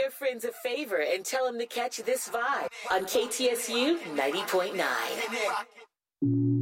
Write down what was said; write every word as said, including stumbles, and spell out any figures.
your friends a favor and tell them to catch this vibe on K T S U ninety point nine.